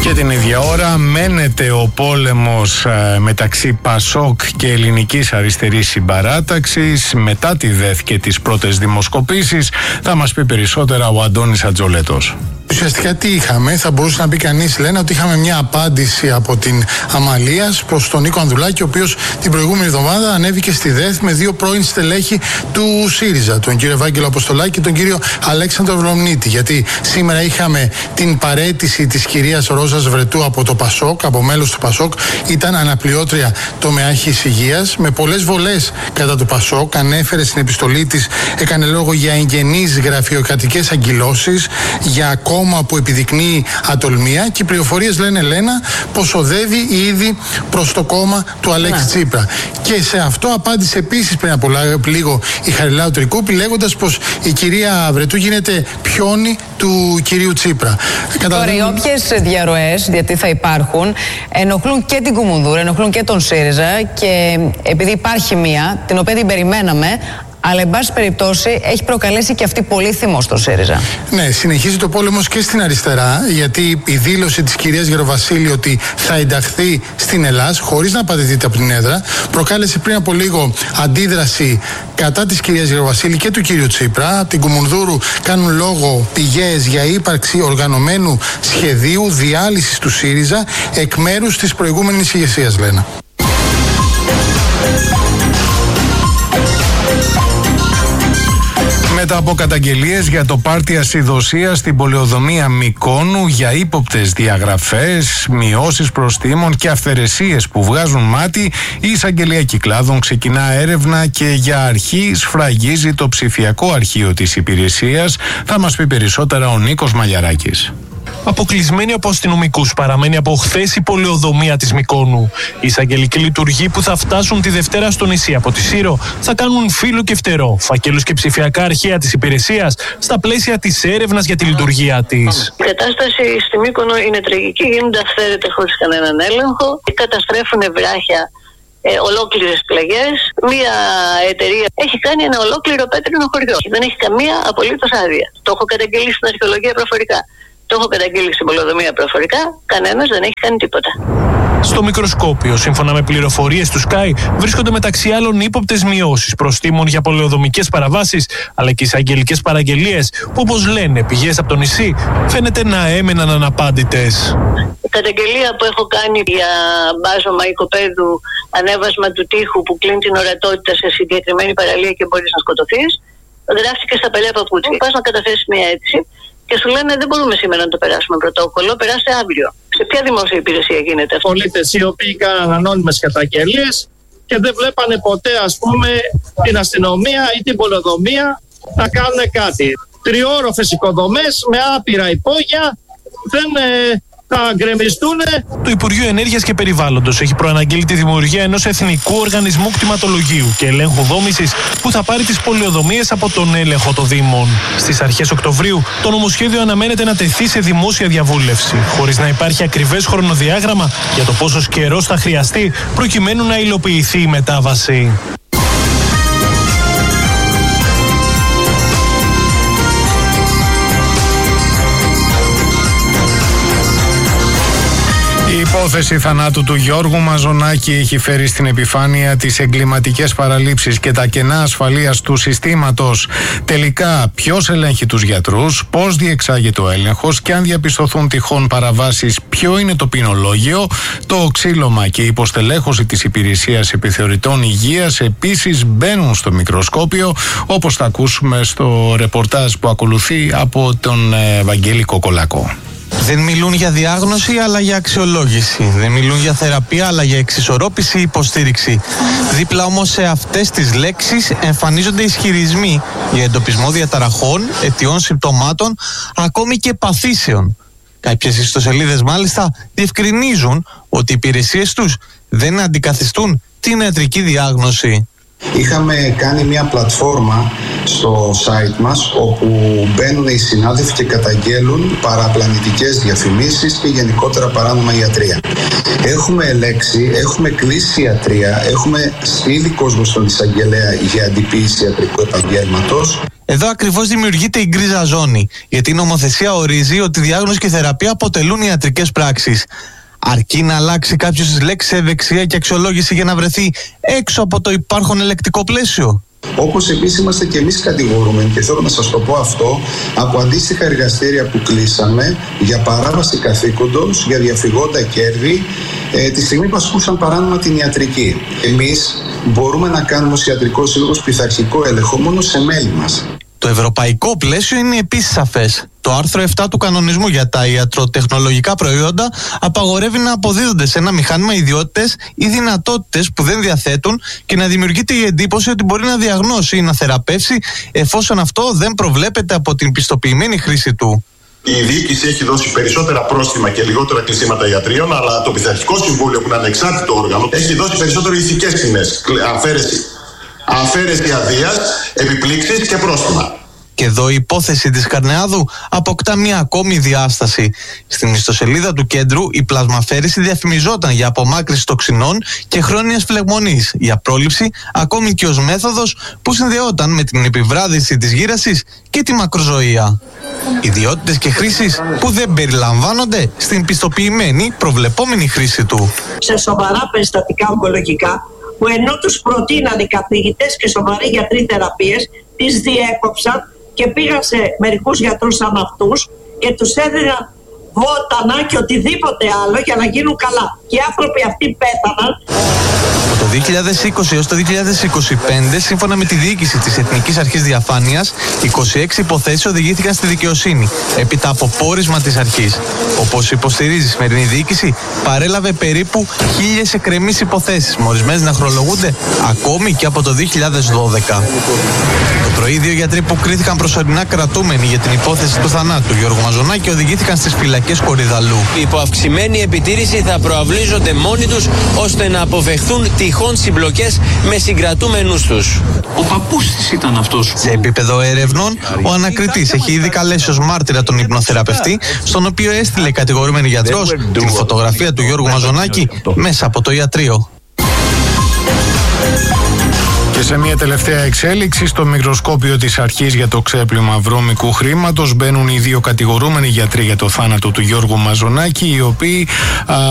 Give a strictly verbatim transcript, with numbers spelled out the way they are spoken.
Και την ίδια ώρα μένεται ο πόλεμος μεταξύ Πασόκ και Ελληνικής Αριστερής Συμπαράταξης μετά τη ΔΕΘ και τις πρώτες δημοσκοπήσεις. Θα μας πει περισσότερα ο Αντώνης Ατζολέτος. Ουσιαστικά τι είχαμε, θα μπορούσε να πει κανείς, λένε ότι είχαμε μια απάντηση από την Αμαλίας προς τον Νίκο Ανδουλάκη, ο οποίος την προηγούμενη εβδομάδα ανέβηκε στη ΔΕΘ με δύο πρώην στελέχη του ΣΥΡΙΖΑ, τον κύριο Ευάγγελο Αποστολάκη και τον κύριο Αλέξανδρο Βλομνίτη. Γιατί σήμερα είχαμε την παραίτηση της κυρίας Ρόζας Βρετού από το Πασόκ, από μέλος του Πασόκ, ήταν αναπληρώτρια τομεάρχης υγείας, με πολλές βολές κατά του Πασόκ. Ανέφερε στην επιστολή της, έκανε λόγο για εγγενείς γραφειοκρατικές αγκυλώσεις, για κόμμα που επιδεικνύει ατολμία, και οι πληροφορίες λένε, Λένα, πως οδεύει ήδη προς το κόμμα του Αλέξη yeah. Τσίπρα. Και σε αυτό απάντησε επίσης πριν από λίγο η Χαριλάου Τρικούπη, λέγοντας πως η κυρία Βρετού γίνεται πιόνι του κυρίου Τσίπρα. Τώρα, οι όποιες διαρροές, γιατί θα υπάρχουν, ενοχλούν και την Κουμουνδούρα, ενοχλούν και τον ΣΥΡΙΖΑ, και επειδή υπάρχει μία, την οποία την περιμέναμε, αλλά εν πάση περιπτώσει έχει προκαλέσει και αυτή πολύ θυμό στο ΣΥΡΙΖΑ. Ναι, συνεχίζει το πόλεμος και στην αριστερά, γιατί η δήλωση της κυρίας Γεροβασίλη ότι θα ενταχθεί στην ΕΛΑΣ χωρίς να απαντηθείτε από την έδρα προκάλεσε πριν από λίγο αντίδραση κατά της κυρίας Γεροβασίλη και του κυρίου Τσίπρα. Από την Κουμουνδούρου κάνουν λόγο πηγές για ύπαρξη οργανωμένου σχεδίου διάλυσης του ΣΥΡΙΖΑ εκ μέρους της προηγούμενης ηγεσίας, λένε. Μετά από καταγγελίες για το πάρτι ασυδοσίας στην πολεοδομία Μυκόνου για ύποπτες διαγραφές, μειώσεις προστίμων και αυθαιρεσίες που βγάζουν μάτι, η εισαγγελία Κυκλάδων ξεκινά έρευνα και για αρχή σφραγίζει το ψηφιακό αρχείο της υπηρεσίας. Θα μας πει περισσότερα ο Νίκος Μαλιαράκης. Αποκλεισμένη από αστυνομικούς παραμένει από χθες η πολεοδομία της Μυκόνου. Οι εισαγγελικοί λειτουργοί που θα φτάσουν τη Δευτέρα στο νησί από τη Σύρο θα κάνουν φύλλο και φτερό, φακέλους και ψηφιακά αρχεία της υπηρεσίας στα πλαίσια της έρευνας για τη λειτουργία της. Η κατάσταση στη Μύκονο είναι τραγική, γίνονται αυθαίρετε χωρίς κανέναν έλεγχο, καταστρέφουν βράχια. Ε, ολόκληρες πλαγιές. Μία εταιρεία έχει κάνει ένα ολόκληρο πέτρινο χωριό. Δεν έχει καμία απολύτως άδεια. Το έχω καταγγείλει στην αρχαιολογία προφορικά. Το έχω καταγγείλει στην πολεοδομία προφορικά. Κανένας δεν έχει κάνει τίποτα. Στο μικροσκόπιο, σύμφωνα με πληροφορίες του Sky, βρίσκονται μεταξύ άλλων ύποπτες μειώσεις προστίμων για πολεοδομικές παραβάσεις, αλλά και εισαγγελικές παραγγελίες, που όπως λένε πηγές από το νησί, φαίνεται να έμεναν αναπάντητες. Η καταγγελία που έχω κάνει για μπάζωμα οικοπαίδου, ανέβασμα του τοίχου που κλείνει την ορατότητα σε συγκεκριμένη παραλία και μπορείς να σκοτωθείς, γράφτηκε στα παλιά παπούτσια. Πας να καταθέσεις μια αίτηση και σου λένε δεν μπορούμε σήμερα να το περάσουμε πρωτόκολλο, περάστε αύριο. Σε ποια δημόσια υπηρεσία γίνεται αυτό? Πολίτες οι οποίοι κάναν ανώνυμες καταγγελίες και δεν βλέπανε ποτέ, ας πούμε, την αστυνομία ή την πολεοδομία να κάνουν κάτι. Τριόροφες οικοδομές με άπειρα υπόγεια δεν ε, θα γκρεμιστούν. Το Υπουργείο Ενέργειας και Περιβάλλοντος έχει προαναγγείλει τη δημιουργία ενός εθνικού οργανισμού κτηματολογίου και ελέγχου δόμησης που θα πάρει τις πολεοδομίες από τον έλεγχο των Δήμων. Στις αρχές Οκτωβρίου το νομοσχέδιο αναμένεται να τεθεί σε δημόσια διαβούλευση, χωρίς να υπάρχει ακριβές χρονοδιάγραμμα για το πόσος καιρός θα χρειαστεί προκειμένου να υλοποιηθεί η μετάβαση. Η υπόθεση θανάτου του Γιώργου Μαζονάκη έχει φέρει στην επιφάνεια τις εγκληματικές παραλήψεις και τα κενά ασφαλείας του συστήματος. Τελικά, ποιος ελέγχει τους γιατρούς, πώς διεξάγεται ο έλεγχος και αν διαπιστωθούν τυχόν παραβάσεις, ποιο είναι το ποινολόγιο. Το ξύλωμα και η υποστελέχωση της υπηρεσίας επιθεωρητών υγείας επίσης μπαίνουν στο μικροσκόπιο, όπως θα ακούσουμε στο ρεπορτάζ που ακολουθεί από τον Βαγγέλη Κοκολακό. Δεν μιλούν για διάγνωση αλλά για αξιολόγηση. Δεν μιλούν για θεραπεία αλλά για εξισορρόπηση ή υποστήριξη. Δίπλα όμως σε αυτές τις λέξεις εμφανίζονται ισχυρισμοί για εντοπισμό διαταραχών, αιτιών συμπτωμάτων, ακόμη και παθήσεων. Κάποιες ιστοσελίδες μάλιστα διευκρινίζουν ότι οι υπηρεσίες τους δεν αντικαθιστούν την ιατρική διάγνωση. Είχαμε κάνει μια πλατφόρμα στο site μας όπου μπαίνουν οι συνάδελφοι και καταγγέλουν παραπλανητικές διαφημίσεις και γενικότερα παράνομα ιατρία. Έχουμε ελέξει, έχουμε κλείσει ιατρία, έχουμε στείλει κόσμο στον εισαγγελέα για αντιποίηση ιατρικού επαγγέλματος. Εδώ ακριβώς δημιουργείται η γκρίζα ζώνη, γιατί η νομοθεσία ορίζει ότι η διάγνωση και η θεραπεία αποτελούν ιατρικές πράξεις. Αρκεί να αλλάξει κάποιος τις λέξεις ευεξία και αξιολόγηση για να βρεθεί έξω από το υπάρχον ελεκτικό πλαίσιο. Όπως επίσης είμαστε και εμείς κατηγορούμενοι, και θέλω να σας το πω αυτό, από αντίστοιχα εργαστήρια που κλείσαμε για παράβαση καθήκοντος, για διαφυγόντα κέρδη, ε, τη στιγμή που ασκούσαν παράνομα την ιατρική. Εμείς μπορούμε να κάνουμε ως Ιατρικός Σύλλογος πειθαρχικό έλεγχο μόνο σε μέλη μας. Το ευρωπαϊκό πλαίσιο είναι επίσης σαφές. Το άρθρο επτά του κανονισμού για τα ιατροτεχνολογικά προϊόντα απαγορεύει να αποδίδονται σε ένα μηχάνημα ιδιότητες ή δυνατότητες που δεν διαθέτουν και να δημιουργείται η εντύπωση ότι μπορεί να διαγνώσει ή να θεραπεύσει, εφόσον αυτό δεν προβλέπεται από την πιστοποιημένη χρήση του. Η διοίκηση έχει δώσει περισσότερα πρόστιμα και λιγότερα κλεισίματα ιατρίων, αλλά το Πειθαρχικό Συμβούλιο, που είναι ανεξάρτητο όργανο, έχει δώσει περισσότερο ηθικές ποινές. Αφαίρεση. Αφαίρεση αδείας, επιπλήξεις και πρόστιμα. Και εδώ η υπόθεση της Καρνεάδου αποκτά μια ακόμη διάσταση. Στην ιστοσελίδα του κέντρου η πλασμαφέρηση διαφημιζόταν για απομάκρυνση τοξινών και χρόνιας φλεγμονής, για πρόληψη, ακόμη και ως μέθοδος που συνδεόταν με την επιβράδυση της γύρασης και τη μακροζωία. Ιδιότητες και χρήσεις που δεν περιλαμβάνονται στην πιστοποιημένη προβλεπόμενη χρήση του. Σε σοβαρά περιστατικά ογκολογικά, που ενώ τους προτείναν οι καθηγητές και σοβαροί γιατροί θεραπείες, τις διέκοψαν και πήγαν σε μερικούς γιατρούς σαν αυτούς και τους έδιναν βότανα και οτιδήποτε άλλο για να γίνουν καλά. Και οι άνθρωποι αυτοί πέθαναν. Από το δύο χιλιάδες είκοσι έως το δύο χιλιάδες είκοσι πέντε, σύμφωνα με τη διοίκηση της Εθνικής Αρχής Διαφάνειας, είκοσι έξι υποθέσεις οδηγήθηκαν στη δικαιοσύνη, έπειτα από πόρισμα της αρχής. Όπως υποστηρίζει η σημερινή διοίκηση, παρέλαβε περίπου χίλιες εκκρεμείς υποθέσεις, με ορισμένες να χρονολογούνται ακόμη και από το δύο χιλιάδες δώδεκα. Το πρωί, δύο γιατροί που κρίθηκαν προσωρινά κρατούμενοι για την υπόθεση του θανάτου Γιώργου Μαζονάκη οδηγήθηκαν στις φυλακές Κορυδαλλού. Υπό αυξημένη επιτήρηση θα προαυλίζονται μόνοι τους ώστε να αποφευχθούν τυχόν συμπλοκές με συγκρατούμενους τους. Ο παππούς της ήταν αυτός. Σε επίπεδο ερευνών, ο ανακριτής έχει ήδη καλέσει ως μάρτυρα τον υπνοθεραπευτή, στον οποίο έστειλε κατηγορούμενη γιατρός την φωτογραφία του Γιώργου Μαζονάκη μέσα από το ιατρείο. Και σε μια τελευταία εξέλιξη, στο μικροσκόπιο της αρχής για το ξέπλυμα βρώμικου χρήματος μπαίνουν οι δύο κατηγορούμενοι γιατροί για το θάνατο του Γιώργου Μαζονάκη, οι οποίοι α,